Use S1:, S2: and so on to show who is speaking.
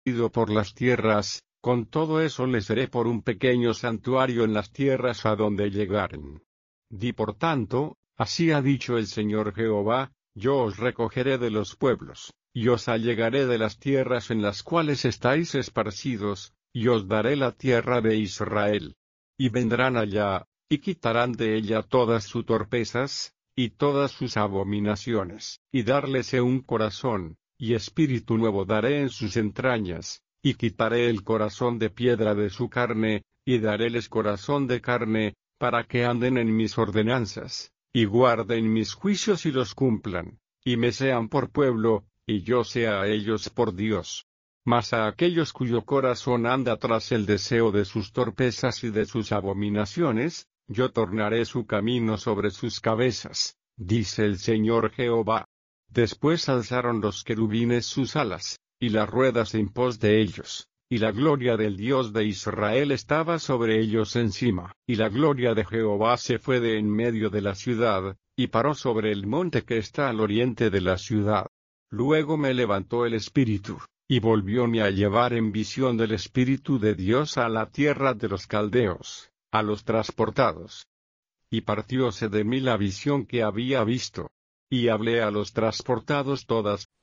S1: por las tierras, con todo eso les seré por un pequeño santuario en las tierras a donde llegaren. Di por tanto, así ha dicho el Señor Jehová, yo os recogeré de los pueblos, y os allegaré de las tierras en las cuales estáis esparcidos, y os daré la tierra de Israel. Y vendrán allá, y quitarán de ella todas sus torpezas, y todas sus abominaciones, y darles un corazón, y espíritu nuevo daré en sus entrañas, y quitaré el corazón de piedra de su carne, y daréles corazón de carne, para que anden en mis ordenanzas, y guarden mis juicios y los cumplan, y me sean por pueblo, y yo sea a ellos por Dios. Mas a aquellos cuyo corazón anda tras el deseo de sus torpezas y de sus abominaciones, yo tornaré su camino sobre sus cabezas, dice el Señor Jehová. Después alzaron los querubines sus alas, y las ruedas en pos de ellos, y la gloria del Dios de Israel estaba sobre ellos encima, y la gloria de Jehová se fue de en medio de la ciudad, y paró sobre el monte que está al oriente de la ciudad. Luego me levantó el Espíritu, y volvióme a llevar en visión del Espíritu de Dios a la tierra de los caldeos, a los transportados. Y partióse de mí la visión que había visto. Y hablé a los transportados todas